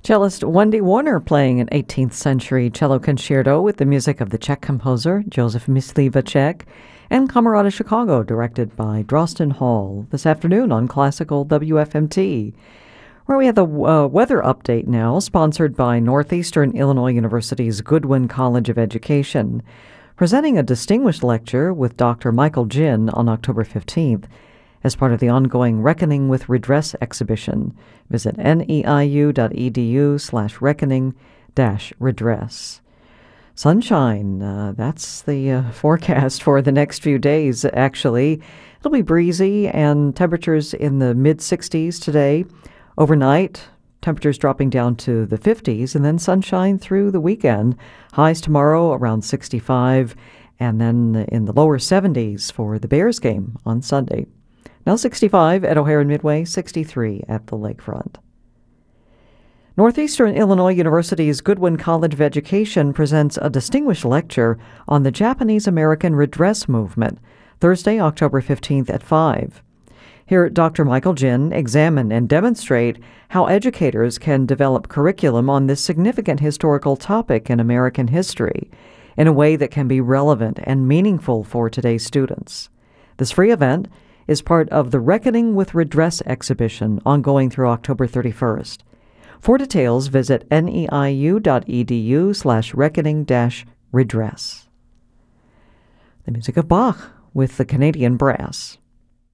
Cellist Wendy Warner playing an 18th century cello concerto with the music of the Czech composer Josef Myslivacek, and Camerata Chicago, directed by Drosten Hall, this afternoon on Classical WFMT, where we have the weather update now, sponsored by Northeastern Illinois University's Goodwin College of Education, presenting a distinguished lecture with Dr. Michael Jin on October 15th. As part of the ongoing Reckoning with Redress exhibition. Visit neiu.edu/reckoning-redress. Sunshine, that's the forecast for the next few days, actually. It'll be breezy and temperatures in the mid-60s today. Overnight, temperatures dropping down to the 50s, and then sunshine through the weekend. Highs tomorrow around 65, and then in the lower 70s for the Bears game on Sunday. Now 65 at O'Hare and Midway, 63 at the lakefront. Northeastern Illinois University's Goodwin College of Education presents a distinguished lecture on the Japanese-American redress movement, Thursday, October 15th at 5. Here, Dr. Michael Jin examine and demonstrate how educators can develop curriculum on this significant historical topic in American history in a way that can be relevant and meaningful for today's students. This free event is part of the Reckoning with Redress exhibition ongoing through October 31st. For details, visit neiu.edu/reckoning-redress. The music of Bach with the Canadian Brass.